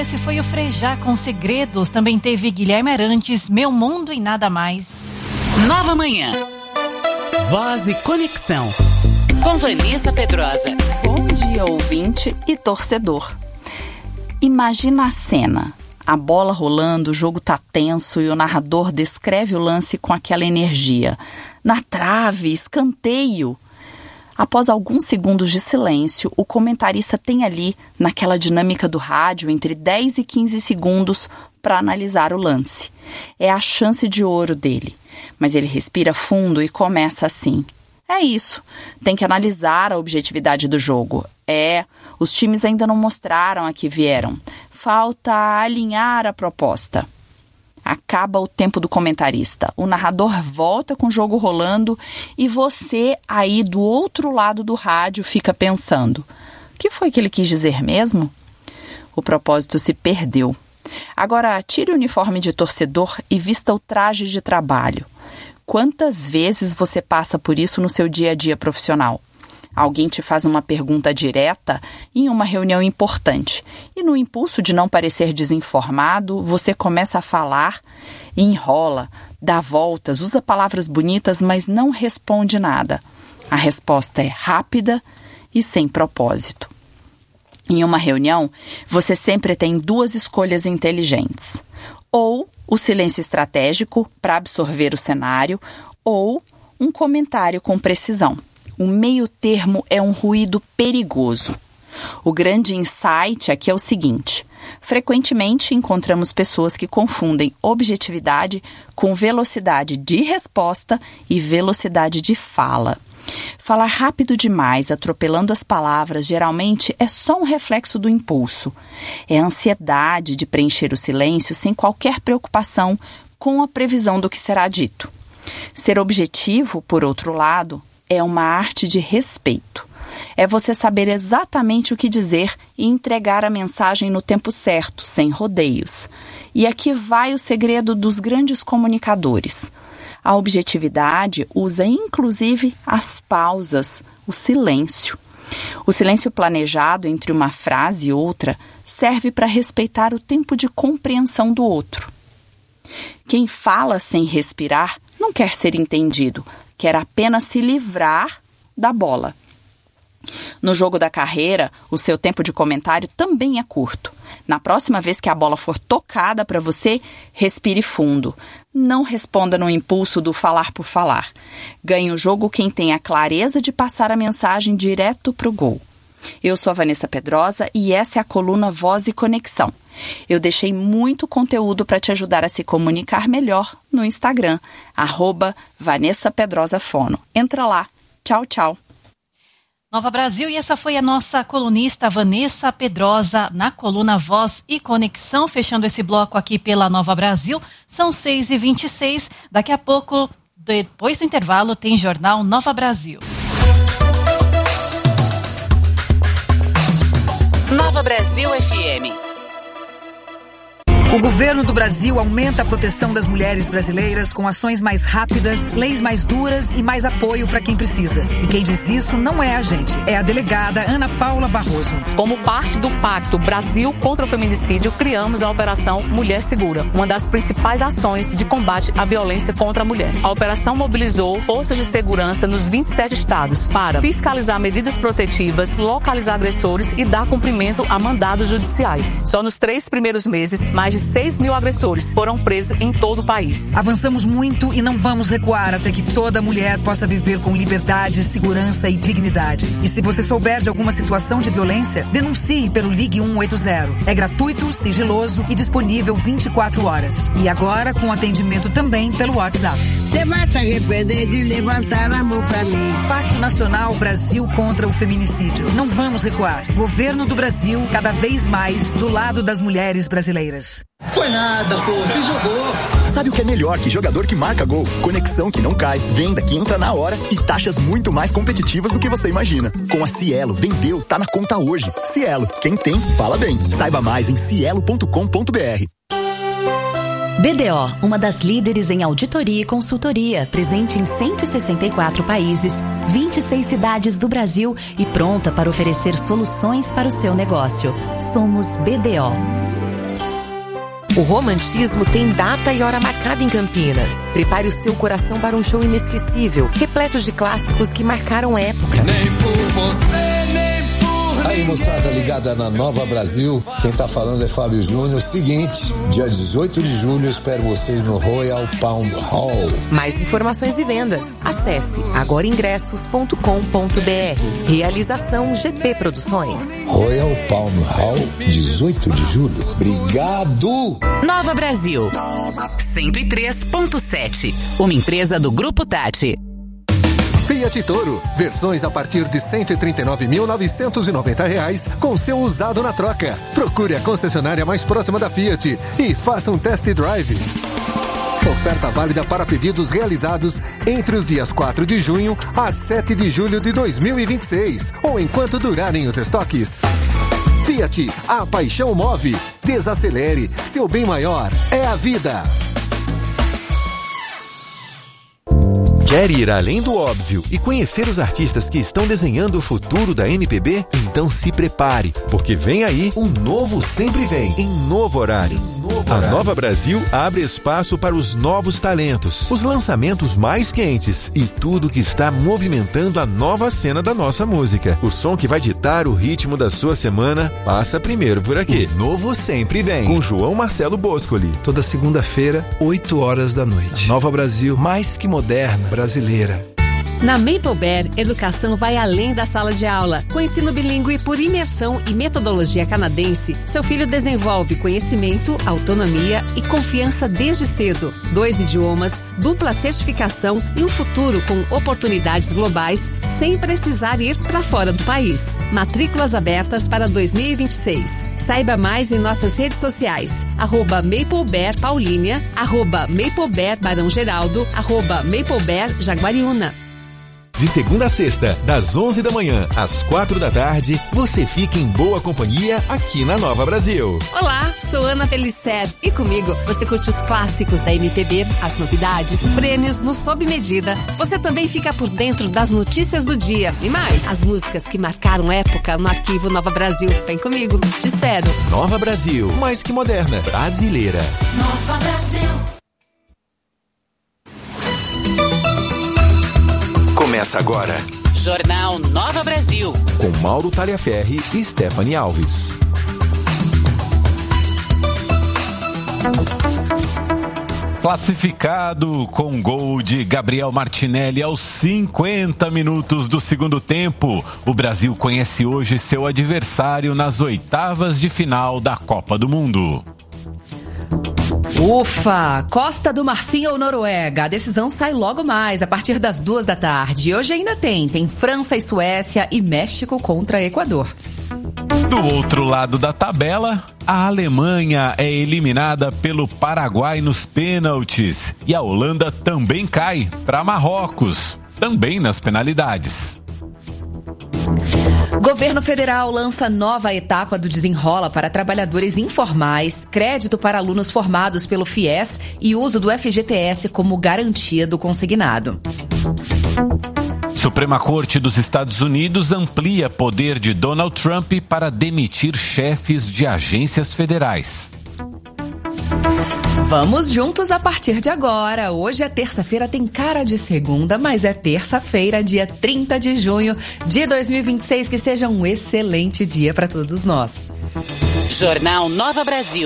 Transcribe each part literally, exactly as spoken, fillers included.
Esse foi o Frejá com Segredos. Também teve Guilherme Arantes, Meu Mundo e Nada Mais. Nova Manhã. Voz e Conexão. Com Vanessa Pedrosa. Bom dia, ouvinte e torcedor. Imagina a cena. A bola rolando, o jogo tá tenso e o narrador descreve o lance com aquela energia. Na trave, escanteio. Após alguns segundos de silêncio, o comentarista tem ali, naquela dinâmica do rádio, entre dez e quinze segundos para analisar o lance. É a chance de ouro dele. Mas ele respira fundo e começa assim. É isso. Tem que analisar a objetividade do jogo. É, os times ainda não mostraram a que vieram. Falta alinhar a proposta. Acaba o tempo do comentarista. O narrador volta com o jogo rolando e você aí do outro lado do rádio fica pensando: o que foi que ele quis dizer mesmo? O propósito se perdeu. Agora tire o uniforme de torcedor e vista o traje de trabalho. Quantas vezes você passa por isso no seu dia a dia profissional? Alguém te faz uma pergunta direta em uma reunião importante e no impulso de não parecer desinformado, você começa a falar e enrola, dá voltas, usa palavras bonitas, mas não responde nada. A resposta é rápida e sem propósito. Em uma reunião, você sempre tem duas escolhas inteligentes. Ou o silêncio estratégico para absorver o cenário, ou um comentário com precisão. O meio termo é um ruído perigoso. O grande insight aqui é o seguinte: frequentemente encontramos pessoas que confundem objetividade com velocidade de resposta e velocidade de fala. Falar rápido demais, atropelando as palavras, geralmente é só um reflexo do impulso. É a ansiedade de preencher o silêncio sem qualquer preocupação com a previsão do que será dito. Ser objetivo, por outro lado, é uma arte de respeito. É você saber exatamente o que dizer e entregar a mensagem no tempo certo, sem rodeios. E aqui vai o segredo dos grandes comunicadores. A objetividade usa inclusive as pausas, o silêncio. O silêncio planejado entre uma frase e outra serve para respeitar o tempo de compreensão do outro. Quem fala sem respirar não quer ser entendido, quer apenas se livrar da bola. No jogo da carreira, o seu tempo de comentário também é curto. Na próxima vez que a bola for tocada para você, respire fundo. Não responda no impulso do falar por falar. Ganhe o jogo quem tem a clareza de passar a mensagem direto para o gol. Eu sou a Vanessa Pedrosa e essa é a coluna Voz e Conexão. Eu deixei muito conteúdo para te ajudar a se comunicar melhor no Instagram, arroba Vanessa Pedrosa Fono. Entra lá. Tchau, tchau. Nova Brasil, e essa foi a nossa colunista Vanessa Pedrosa na coluna Voz e Conexão, fechando esse bloco aqui pela Nova Brasil. São seis e vinte e seis, daqui a pouco, depois do intervalo, tem Jornal Nova Brasil. Nova Brasil F M. O governo do Brasil aumenta a proteção das mulheres brasileiras com ações mais rápidas, leis mais duras e mais apoio para quem precisa. E quem diz isso não é a gente, é a delegada Ana Paula Barroso. Como parte do Pacto Brasil contra o Feminicídio, criamos a Operação Mulher Segura, uma das principais ações de combate à violência contra a mulher. A operação mobilizou forças de segurança nos vinte e sete estados para fiscalizar medidas protetivas, localizar agressores e dar cumprimento a mandados judiciais. Só nos três primeiros meses, mais de seis mil agressores foram presos em todo o país. Avançamos muito e não vamos recuar até que toda mulher possa viver com liberdade, segurança e dignidade. E se você souber de alguma situação de violência, denuncie pelo Ligue um oito zero. É gratuito, sigiloso e disponível vinte e quatro horas. E agora com atendimento também pelo WhatsApp. Você vai se arrepender de levantar a mão pra mim. Pacto Nacional Brasil contra o Feminicídio. Não vamos recuar. Governo do Brasil, cada vez mais do lado das mulheres brasileiras. Foi nada, pô, você jogou. Sabe o que é melhor que jogador que marca gol? Conexão que não cai, venda que entra na hora e taxas muito mais competitivas do que você imagina. Com a Cielo, vendeu, tá na conta hoje. Cielo, quem tem, fala bem. Saiba mais em cielo ponto com ponto br. B D O, uma das líderes em auditoria e consultoria, presente em cento e sessenta e quatro países, vinte e seis cidades do Brasil e pronta para oferecer soluções para o seu negócio. Somos B D O. O romantismo tem data e hora marcada em Campinas. Prepare o seu coração para um show inesquecível, repleto de clássicos que marcaram época. Nem por você, nem por Aí, moçada ligada na Nova Brasil, quem tá falando é Fábio Júnior. Seguinte, dia dezoito de julho, eu espero vocês no Royal Palm Hall. Mais informações e vendas, acesse agora ingressos ponto com ponto b r. Realização G P Produções. Royal Palm Hall, dezoito de julho. Obrigado! Nova Brasil, cento e três ponto sete, uma empresa do Grupo Tati. Fiat Toro, versões a partir de cento e trinta e nove mil novecentos e noventa reais com seu usado na troca. Procure a concessionária mais próxima da Fiat e faça um test drive. Oferta válida para pedidos realizados entre os dias quatro de junho a sete de julho de dois mil e vinte e seis ou enquanto durarem os estoques. Fiat, a paixão move. Desacelere, seu bem maior é a vida. Quer ir além do óbvio e conhecer os artistas que estão desenhando o futuro da M P B? Então se prepare, porque vem aí um novo Sempre Vem, em novo horário. A Nova Brasil abre espaço para os novos talentos, os lançamentos mais quentes e tudo que está movimentando a nova cena da nossa música. O som que vai ditar o ritmo da sua semana passa primeiro por aqui. O novo Sempre Vem, com João Marcelo Boscoli. Toda segunda-feira, oito horas da noite. Nova Brasil, mais que moderna, brasileira. Na Maple Bear, educação vai além da sala de aula. Com ensino bilíngue por imersão e metodologia canadense, seu filho desenvolve conhecimento, autonomia e confiança desde cedo. Dois idiomas, dupla certificação e um futuro com oportunidades globais sem precisar ir para fora do país. Matrículas abertas para dois mil e vinte e seis. Saiba mais em nossas redes sociais. Arroba Maple Bear Paulínia, arroba Maple Bear Barão Geraldo, arroba Maple Bear Jaguariúna. De segunda a sexta, das onze da manhã às quatro da tarde, você fica em boa companhia aqui na Nova Brasil. Olá, sou Ana Pellicer e comigo você curte os clássicos da M P B, as novidades, prêmios no Sob Medida. Você também fica por dentro das notícias do dia e mais, as músicas que marcaram época no arquivo Nova Brasil. Vem comigo, te espero. Nova Brasil, mais que moderna, brasileira. Nova Brasil. Começa agora. Jornal Nova Brasil. Com Mauro Taliaferri e Stephanie Alves. Classificado com gol de Gabriel Martinelli aos cinquenta minutos do segundo tempo, o Brasil conhece hoje seu adversário nas oitavas de final da Copa do Mundo. Ufa! Costa do Marfim ou Noruega? A decisão sai logo mais, a partir das duas da tarde. Hoje ainda tem, tem França e Suécia e México contra Equador. Do outro lado da tabela, a Alemanha é eliminada pelo Paraguai nos pênaltis e a Holanda também cai para Marrocos, também nas penalidades. Governo federal lança nova etapa do Desenrola para trabalhadores informais, crédito para alunos formados pelo FIES e uso do F G T S como garantia do consignado. Suprema Corte dos Estados Unidos amplia poder de Donald Trump para demitir chefes de agências federais. Vamos juntos a partir de agora. Hoje é terça-feira, tem cara de segunda, mas é terça-feira, dia trinta de junho de dois mil e vinte e seis. Que seja um excelente dia para todos nós. Jornal Nova Brasil.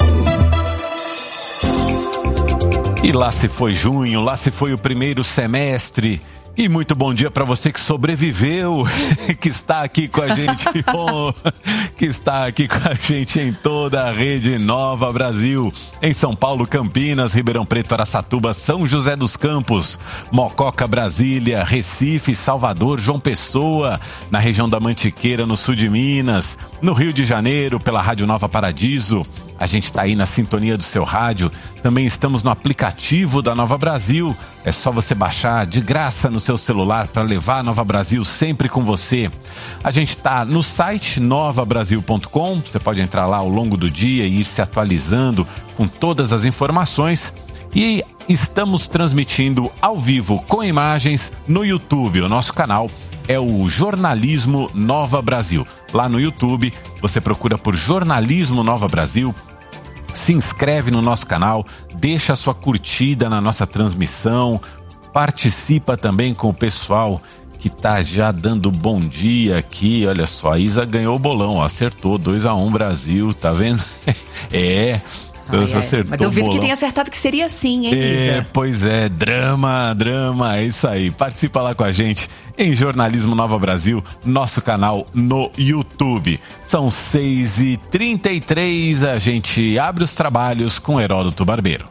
E lá se foi junho, lá se foi o primeiro semestre. E muito bom dia para você que sobreviveu, que está aqui com a gente, que está aqui com a gente em toda a rede Nova Brasil, em São Paulo, Campinas, Ribeirão Preto, Araçatuba, São José dos Campos, Mococa, Brasília, Recife, Salvador, João Pessoa, na região da Mantiqueira, no sul de Minas, no Rio de Janeiro, pela Rádio Nova Paradiso. A gente está aí na sintonia do seu rádio. Também estamos no aplicativo da Nova Brasil. É só você baixar de graça no seu celular para levar a Nova Brasil sempre com você. A gente está no site nova brasil ponto com. Você pode entrar lá ao longo do dia e ir se atualizando com todas as informações. E estamos transmitindo ao vivo com imagens no YouTube. O nosso canal é o Jornalismo Nova Brasil. Lá no YouTube, você procura por Jornalismo Nova Brasil. se inscreve no nosso canal, deixa a sua curtida na nossa transmissão, participa também com o pessoal que tá já dando bom dia aqui. Olha só, a Isa ganhou o bolão, acertou, dois a um Brasil, tá vendo? é... Ai, ai. Mas duvido que tenha acertado que seria assim, hein, Isa? É, pois é, drama, drama, é isso aí. Participa lá com a gente em Jornalismo Nova Brasil, nosso canal no YouTube. São seis e trinta e três, a gente abre os trabalhos com Heródoto Barbeiro.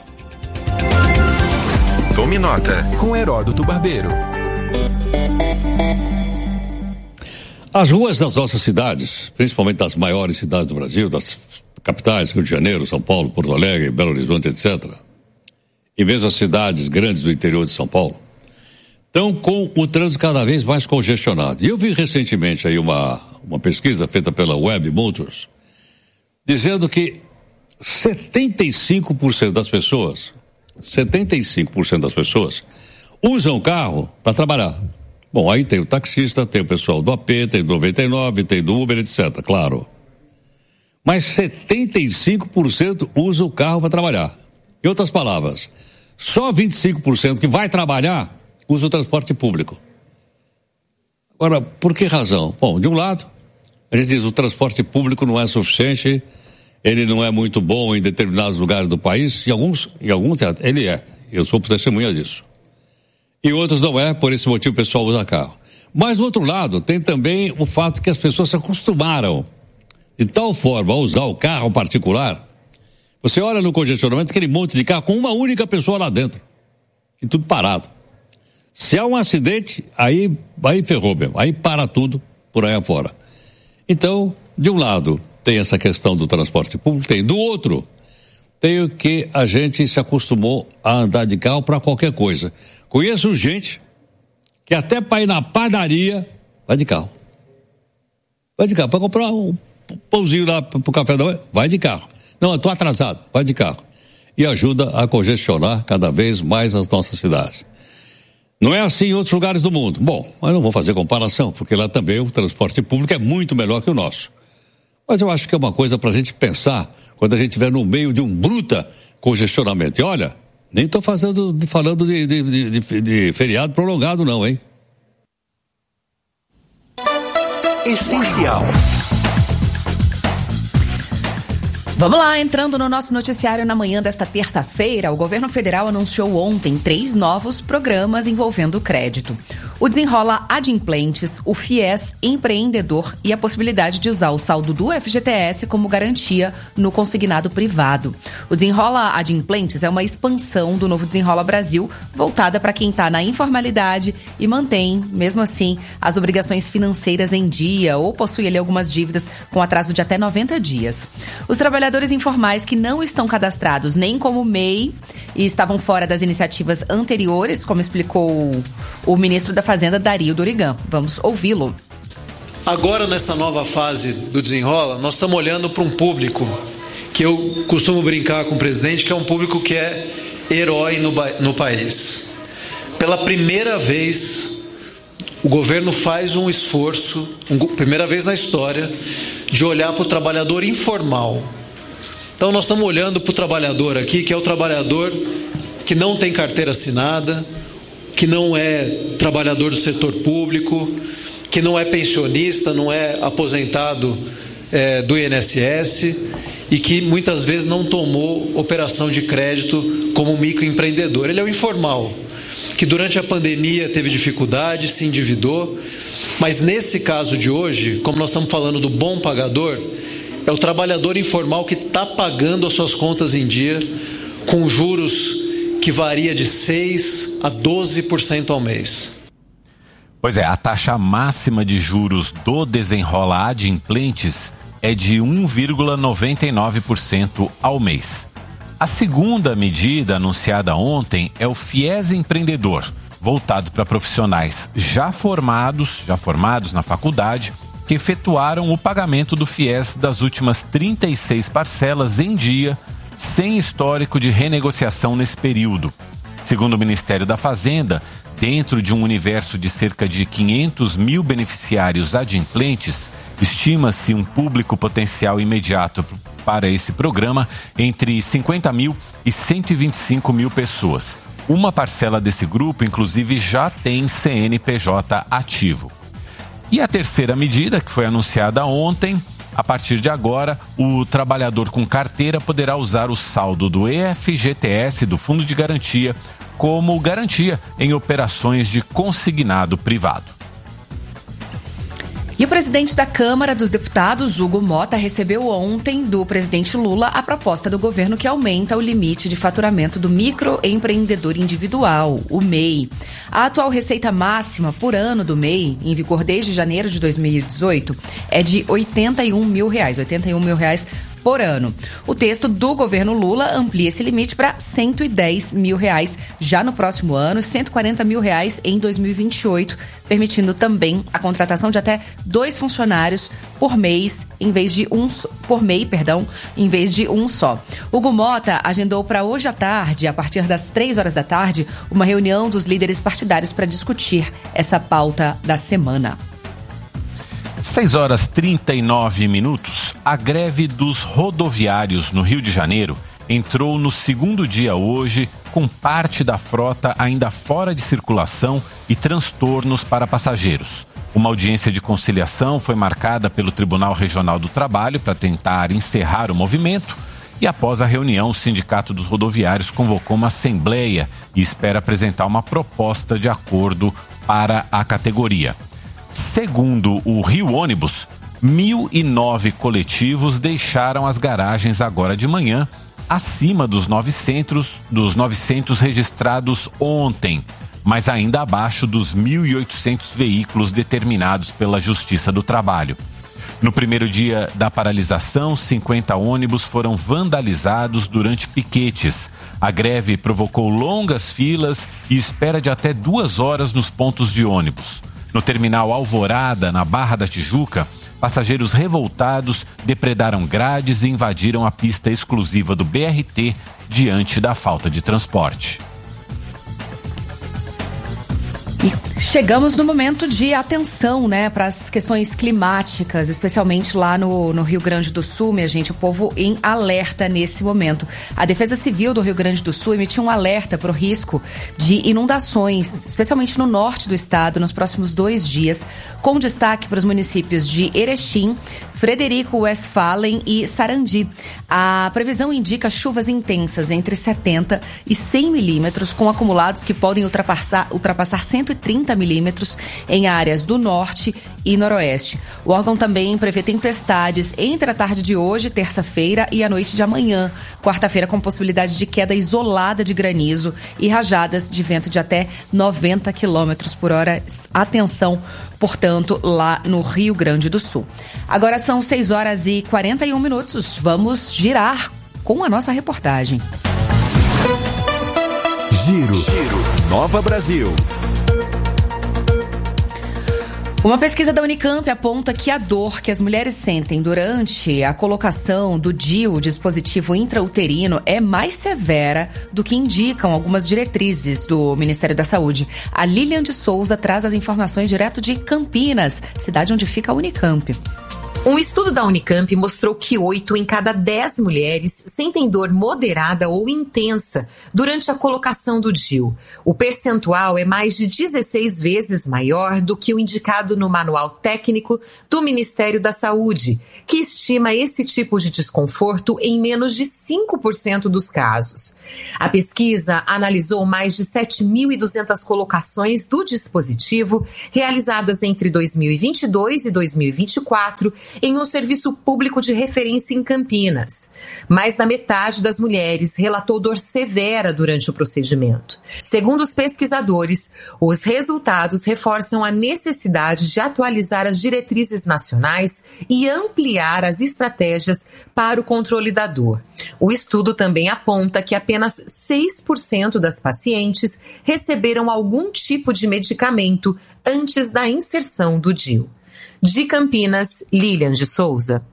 Tome nota com Heródoto Barbeiro. As ruas das nossas cidades, principalmente das maiores cidades do Brasil, das capitais, Rio de Janeiro, São Paulo, Porto Alegre, Belo Horizonte, etcétera, e mesmo as cidades grandes do interior de São Paulo, estão com o trânsito cada vez mais congestionado. E eu vi recentemente aí uma, uma pesquisa feita pela Web Motors, dizendo que setenta e cinco por cento das pessoas, setenta e cinco por cento das pessoas usam o carro para trabalhar. Bom, aí tem o taxista, tem o pessoal do A P, tem do noventa e nove, tem do Uber, etcétera, claro. Mas setenta e cinco por cento usa o carro para trabalhar. Em outras palavras, só vinte e cinco por cento que vai trabalhar usa o transporte público. Agora, por que razão? Bom, de um lado, a gente diz que o transporte público não é suficiente, ele não é muito bom em determinados lugares do país, em alguns, em alguns ele é. Eu sou testemunha disso. E outros não é, por esse motivo o pessoal usa carro. Mas do outro lado, tem também o fato que as pessoas se acostumaram de tal forma a usar o carro particular. Você olha no congestionamento, aquele monte de carro com uma única pessoa lá dentro. E tudo parado. Se há um acidente, aí, aí ferrou mesmo. Aí para tudo por aí afora. Então, de um lado, tem essa questão do transporte público, tem. Do outro, tem o que a gente se acostumou a andar de carro para qualquer coisa. Conheço gente que até para ir na padaria vai de carro. Vai de carro. Para comprar um pãozinho lá pro café da manhã, vai de carro. Não, eu tô atrasado, vai de carro. E ajuda a congestionar cada vez mais as nossas cidades. Não é assim em outros lugares do mundo. Bom, mas não vou fazer comparação, porque lá também o transporte público é muito melhor que o nosso. Mas eu acho que é uma coisa pra gente pensar quando a gente estiver no meio de um bruta congestionamento. E olha, nem tô fazendo, falando de, de, de, de, de feriado prolongado não, hein? Essencial. Vamos lá, entrando no nosso noticiário na manhã desta terça-feira, o governo federal anunciou ontem três novos programas envolvendo crédito. O Desenrola Adimplentes, o FIES Empreendedor e a possibilidade de usar o saldo do F G T S como garantia no consignado privado. O Desenrola Adimplentes é uma expansão do novo Desenrola Brasil, voltada para quem está na informalidade e mantém, mesmo assim, as obrigações financeiras em dia ou possui ali algumas dívidas com atraso de até noventa dias. Os trabalhadores informais que não estão cadastrados nem como M E I e estavam fora das iniciativas anteriores, como explicou o ministro da Fazenda, Dario Dorigan. Vamos ouvi-lo. Agora, nessa nova fase do Desenrola, nós estamos olhando para um público que eu costumo brincar com o presidente, que é um público que é herói no, no país. Pela primeira vez, o governo faz um esforço, um, primeira vez na história, de olhar para o trabalhador informal. Então nós estamos olhando para o trabalhador aqui, que é o trabalhador que não tem carteira assinada, que não é trabalhador do setor público, que não é pensionista, não é aposentado é, do I N S S e que muitas vezes não tomou operação de crédito como microempreendedor. Ele é o informal, que durante a pandemia teve dificuldade, se endividou, mas nesse caso de hoje, como nós estamos falando do bom pagador, é o trabalhador informal que está pagando as suas contas em dia com juros que varia de seis a doze por cento ao mês. Pois é, a taxa máxima de juros do Desenrola Adimplentes é de um vírgula noventa e nove por cento ao mês. A segunda medida anunciada ontem é o FIES Empreendedor, voltado para profissionais já formados, já formados na faculdade, que efetuaram o pagamento do FIES das últimas trinta e seis parcelas em dia, sem histórico de renegociação nesse período. Segundo o Ministério da Fazenda, dentro de um universo de cerca de quinhentos mil beneficiários adimplentes, estima-se um público potencial imediato para esse programa entre cinquenta mil e cento e vinte e cinco mil pessoas. Uma parcela desse grupo, inclusive, já tem C N P J ativo. E a terceira medida, que foi anunciada ontem, a partir de agora, o trabalhador com carteira poderá usar o saldo do E F G T S, do Fundo de Garantia, como garantia em operações de consignado privado. E o presidente da Câmara dos Deputados, Hugo Mota, recebeu ontem do presidente Lula a proposta do governo que aumenta o limite de faturamento do microempreendedor individual, o M E I. A atual receita máxima por ano do M E I, em vigor desde janeiro de dois mil e dezoito, é de oitenta e um mil reais, oitenta e um mil reais por ano. O texto do governo Lula amplia esse limite para cento e dez mil reais já no próximo ano, cento e quarenta mil reais em dois mil e vinte e oito, permitindo também a contratação de até dois funcionários por mês, em vez de um por M E I, perdão, em vez de um só. Hugo Mota agendou para hoje à tarde, a partir das três horas da tarde, uma reunião dos líderes partidários para discutir essa pauta da semana. seis horas e trinta e nove minutos. A greve dos rodoviários no Rio de Janeiro entrou no segundo dia hoje, com parte da frota ainda fora de circulação e transtornos para passageiros. Uma audiência de conciliação foi marcada pelo Tribunal Regional do Trabalho para tentar encerrar o movimento. E após a reunião, o Sindicato dos Rodoviários convocou uma assembleia e espera apresentar uma proposta de acordo para a categoria. Segundo o Rio Ônibus, mil e nove coletivos deixaram as garagens agora de manhã, acima dos novecentos, dos novecentos registrados ontem, mas ainda abaixo dos mil e oitocentos veículos determinados pela Justiça do Trabalho. No primeiro dia da paralisação, cinquenta ônibus foram vandalizados durante piquetes. A greve provocou longas filas e espera de até duas horas nos pontos de ônibus. No terminal Alvorada, na Barra da Tijuca, passageiros revoltados depredaram grades e invadiram a pista exclusiva do B R T diante da falta de transporte. E chegamos no momento de atenção, né, para as questões climáticas, especialmente lá no, no Rio Grande do Sul, minha gente, o povo em alerta nesse momento. A Defesa Civil do Rio Grande do Sul emitiu um alerta para o risco de inundações, especialmente no norte do estado, nos próximos dois dias, com destaque para os municípios de Erechim, Frederico Westphalen e Sarandi. A previsão indica chuvas intensas entre setenta e cem milímetros, com acumulados que podem ultrapassar, ultrapassar cento e trinta milímetros em áreas do norte e noroeste. O órgão também prevê tempestades entre a tarde de hoje, terça-feira, e a noite de amanhã, quarta-feira, com possibilidade de queda isolada de granizo e rajadas de vento de até noventa quilômetros por hora. Atenção, portanto, lá no Rio Grande do Sul. Agora são seis horas e quarenta e um minutos. Vamos girar com a nossa reportagem. Giro. Giro. Nova Brasil. Uma pesquisa da Unicamp aponta que a dor que as mulheres sentem durante a colocação do D I U, o dispositivo intrauterino, é mais severa do que indicam algumas diretrizes do Ministério da Saúde. A Lilian de Souza traz as informações direto de Campinas, cidade onde fica a Unicamp. Um estudo da Unicamp mostrou que oito em cada dez mulheres sentem dor moderada ou intensa durante a colocação do D I U. O percentual é mais de dezesseis vezes maior do que o indicado no Manual Técnico do Ministério da Saúde, que estima esse tipo de desconforto em menos de cinco por cento dos casos. A pesquisa analisou mais de sete mil e duzentas colocações do dispositivo realizadas entre dois mil e vinte e dois e dois mil e vinte e quatro em um serviço público de referência em Campinas. Mais da metade das mulheres relatou dor severa durante o procedimento. Segundo os pesquisadores, os resultados reforçam a necessidade de atualizar as diretrizes nacionais e ampliar as estratégias para o controle da dor. O estudo também aponta que apenas seis por cento das pacientes receberam algum tipo de medicamento antes da inserção do D I U. De Campinas, Lilian de Souza.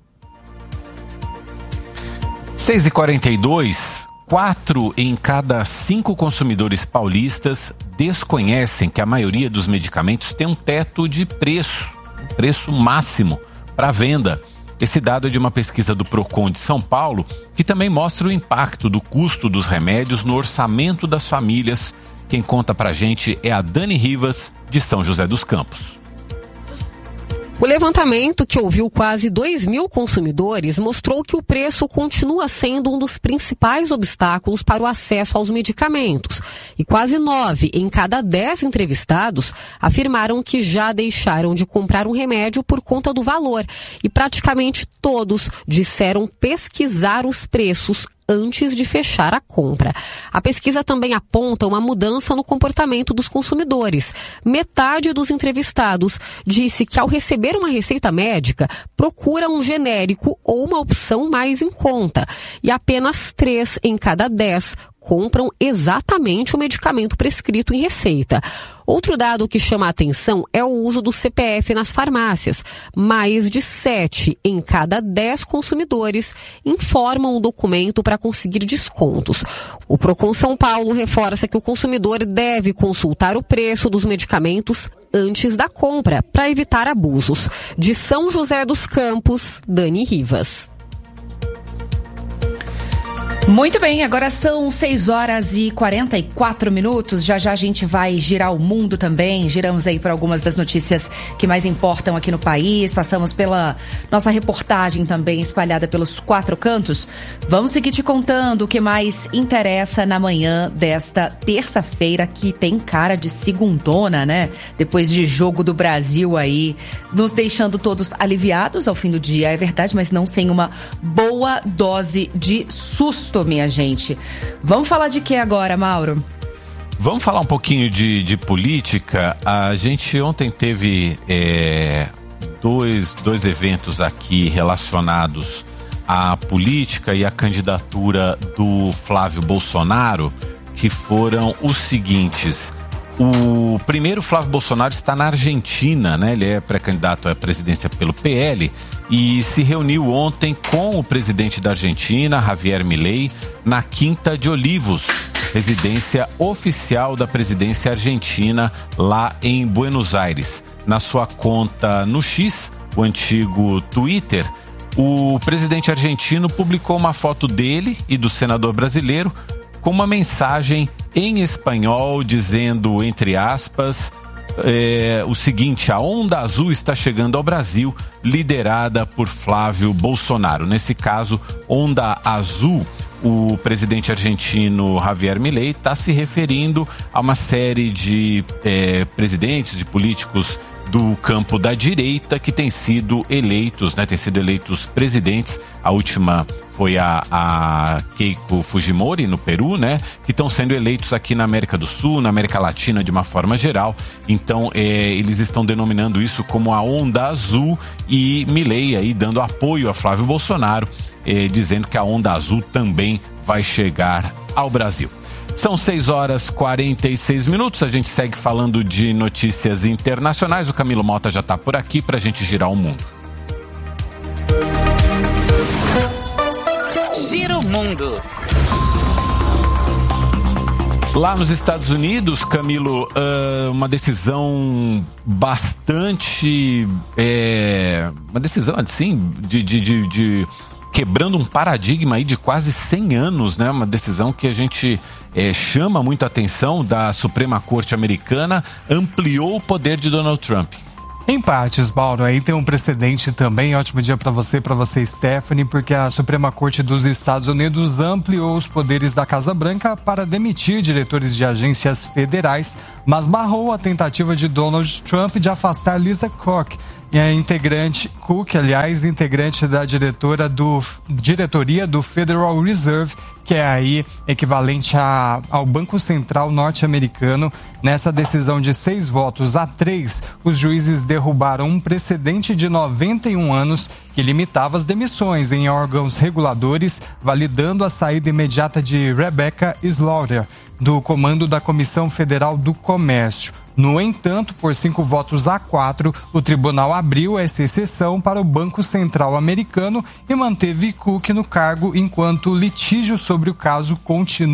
seis e quarenta e dois, quatro em cada cinco consumidores paulistas desconhecem que a maioria dos medicamentos tem um teto de preço, um preço máximo para venda. Esse dado é de uma pesquisa do Procon de São Paulo, que também mostra o impacto do custo dos remédios no orçamento das famílias. Quem conta pra gente é a Dani Rivas, de São José dos Campos. O levantamento, que ouviu quase dois mil consumidores, mostrou que o preço continua sendo um dos principais obstáculos para o acesso aos medicamentos. E quase nove em cada dez entrevistados afirmaram que já deixaram de comprar um remédio por conta do valor. E praticamente todos disseram pesquisar os preços antes de fechar a compra. A pesquisa também aponta uma mudança no comportamento dos consumidores. Metade dos entrevistados disse que, ao receber uma receita médica, procura um genérico ou uma opção mais em conta. E apenas três em cada dez compram exatamente o medicamento prescrito em receita. Outro dado que chama a atenção é o uso do C P F nas farmácias. Mais de sete em cada dez consumidores informam o documento para conseguir descontos. O Procon São Paulo reforça que o consumidor deve consultar o preço dos medicamentos antes da compra, para evitar abusos. De São José dos Campos, Dani Rivas. Muito bem, agora são seis horas e quarenta e quatro minutos. Já já a gente vai girar o mundo também. Giramos aí por algumas das notícias que mais importam aqui no país. Passamos pela nossa reportagem também espalhada pelos quatro cantos. Vamos seguir te contando o que mais interessa na manhã desta terça-feira, que tem cara de segundona, né? Depois de jogo do Brasil aí, nos deixando todos aliviados ao fim do dia, é verdade, mas não sem uma boa dose de susto, minha gente. Vamos falar de que agora, Mauro? Vamos falar um pouquinho de, de política. A gente ontem teve é, dois, dois eventos aqui relacionados à política e à candidatura do Flávio Bolsonaro, que foram os seguintes. O primeiro, Flávio Bolsonaro, está na Argentina, né? Ele é pré-candidato à presidência pelo P L e se reuniu ontem com o presidente da Argentina, Javier Milei, na Quinta de Olivos, residência oficial da presidência argentina lá em Buenos Aires. Na sua conta no X, o antigo Twitter, o presidente argentino publicou uma foto dele e do senador brasileiro com uma mensagem em espanhol dizendo, entre aspas, é, o seguinte: a onda azul está chegando ao Brasil, liderada por Flávio Bolsonaro. Nesse caso, onda azul, o presidente argentino Javier Milei está se referindo a uma série de é, presidentes, de políticos do campo da direita que têm sido eleitos, né, têm sido eleitos presidentes. A última foi a, a Keiko Fujimori, no Peru, né, que estão sendo eleitos aqui na América do Sul, na América Latina de uma forma geral. Então, é, eles estão denominando isso como a onda azul, e Milei aí dando apoio a Flávio Bolsonaro, é, dizendo que a onda azul também vai chegar ao Brasil. São seis horas e quarenta e seis minutos, a gente segue falando de notícias internacionais. O Camilo Mota já está por aqui para a gente girar o mundo. Gira o mundo. Lá nos Estados Unidos, Camilo, uh, uma decisão bastante... É, uma decisão, assim, de... de, de, de quebrando um paradigma aí de quase cem anos, né? Uma decisão que a gente é, chama muito a atenção da Suprema Corte Americana, ampliou o poder de Donald Trump. Em partes, Mauro, aí tem um precedente também. Ótimo dia para você, para você, Stephanie, porque a Suprema Corte dos Estados Unidos ampliou os poderes da Casa Branca para demitir diretores de agências federais, mas barrou a tentativa de Donald Trump de afastar Lisa Cook, e a integrante, Cook, aliás, integrante da diretora do, diretoria do Federal Reserve, que é aí equivalente a, ao Banco Central norte-americano. Nessa decisão de seis votos a três, os juízes derrubaram um precedente de noventa e um anos que limitava as demissões em órgãos reguladores, validando a saída imediata de Rebecca Slaughter, do comando da Comissão Federal do Comércio. No entanto, por cinco votos a quatro, o tribunal abriu essa exceção para o Banco Central americano e manteve Cook no cargo enquanto o litígio sobre o caso continua.